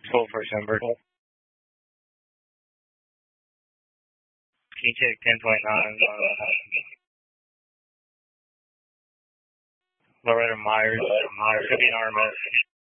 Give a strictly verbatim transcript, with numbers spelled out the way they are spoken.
twelve first number. Can you check ten point nine? Uh, Loretta Myers. Myers could be an R M S.